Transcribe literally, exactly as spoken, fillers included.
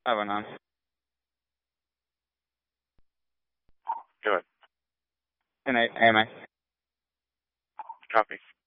Have a nice. Good. Good night, A M A. Copy.